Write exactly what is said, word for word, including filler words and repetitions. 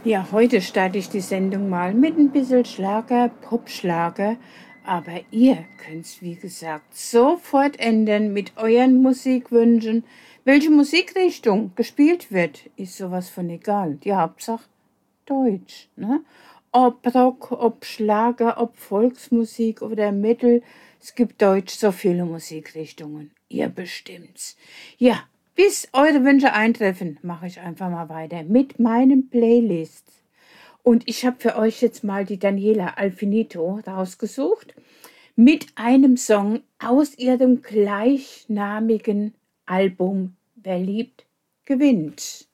Ja, heute starte ich die Sendung mal mit ein bisschen Schlager, Popschlager. Aber ihr könnt's, wie gesagt, sofort ändern mit euren Musikwünschen. Welche Musikrichtung gespielt wird, ist sowas von egal. Die Hauptsache Deutsch, ne? Ob Rock, ob Schlager, ob Volksmusik oder Metal. Es gibt Deutsch so viele Musikrichtungen. Ihr bestimmt's. Ja, bis eure Wünsche eintreffen, mache ich einfach mal weiter mit meinen Playlists. Und ich habe für euch jetzt mal die Daniela Alfinito rausgesucht mit einem Song aus ihrem gleichnamigen Album Wer liebt, gewinnt.